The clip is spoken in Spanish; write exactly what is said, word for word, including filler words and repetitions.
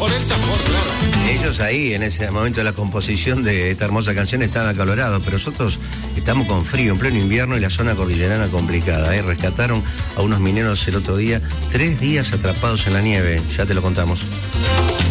por el tambor, claro. Ellos ahí, en ese momento de la composición de esta hermosa canción, estaban acalorados, pero nosotros estamos con frío, en pleno invierno y la zona cordillerana complicada. ¿eh? Rescataron a unos mineros el otro día, tres días atrapados en la nieve, ya te lo contamos.